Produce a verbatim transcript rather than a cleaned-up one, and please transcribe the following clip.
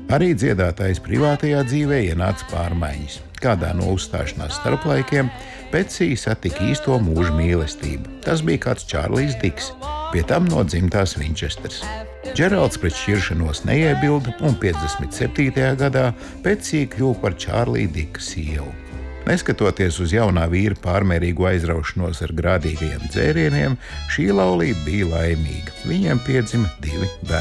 Arī dziedātājas privātajā dzīvē ienāca pārmaiņas. Kādā no uzstāšanās starplaikiem Petsija satika īsto mūža mīlestību. Tas bija kāds Čārlijs Diks, pie tam no dzimtās Vinčestras. Džeralds pret šķiršanos neiebilda, un piecdesmit septītajā gadā Petsija kļuva par Čārlija Dika sievu. Neskatoties uz jaunā vīra pārmērīgu aizraušanos ar grādīgajiem dzērieniem, šī laulība bija laimīga. Viņiem piedzima divi bērni.